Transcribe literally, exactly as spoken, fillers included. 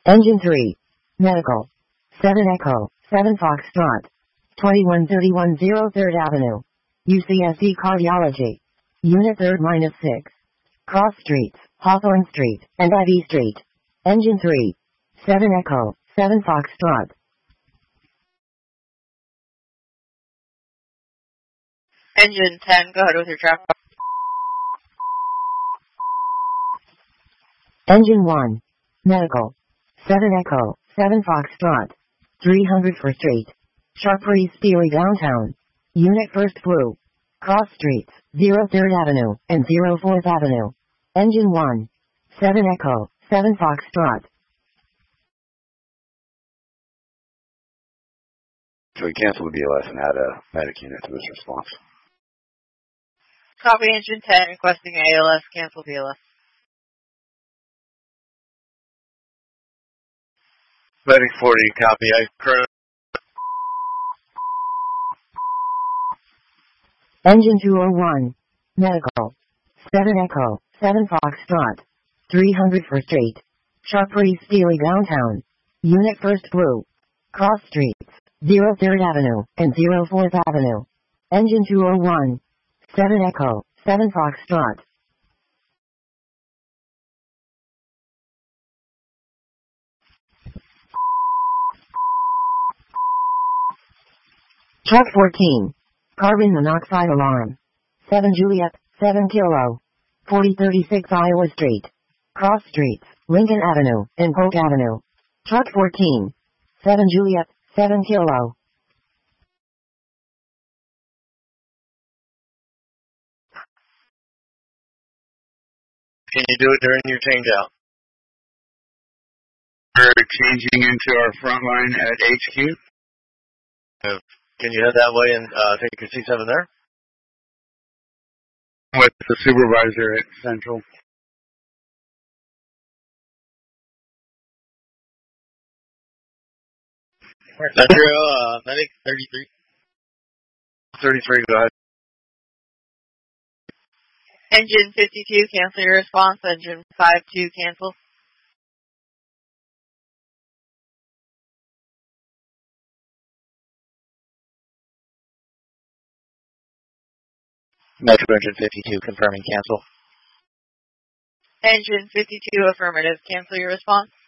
Engine three. Medical. seven Echo, seven Foxtrot. twenty-one thirty-one zero third Avenue. U C S D Cardiology. Unit third minus six. Cross Streets, Hawthorne Street, and Ivy Street. Engine three. seven Echo, seven Foxtrot. Engine ten, go ahead with your traffic. Engine one. Medical. seven Echo, seven Foxtrot. three hundred First Street. Sharp-Breeze Theory Downtown. Unit First Blue. Cross Streets, zero third Avenue, and zero fourth Avenue. Engine one. seven Echo, seven Foxtrot. So we canceled the B L S and add a medic unit to this response. Copy Engine ten, requesting A L S, cancel B L S. Medic forty, copy. I currently... Engine two oh one. Medical. seven Echo, seven Foxtrot. three hundred First Street. Sharp-Breeze Theory Downtown. Unit First Blue. Cross Streets, zero third Avenue, and zero fourth Avenue. Engine two oh one. seven Echo, seven Foxtrot. Truck fourteen. Carbon monoxide alarm. seven Juliet, seven Kilo. forty thirty-six Iowa Street. Cross Streets, Lincoln Avenue, and Polk Avenue. Truck fourteen. seven Juliet, seven Kilo. Can you do it during your changeout? We're changing into our front line at H Q. Uh, can you head that way and uh, take your C seven there? With the supervisor at Central. Metro, uh, medic thirty-three. thirty-three, go ahead. Engine fifty-two, cancel your response. Engine five two, cancel. Metro Engine fifty-two, confirming cancel. Engine fifty-two, affirmative. Cancel your response.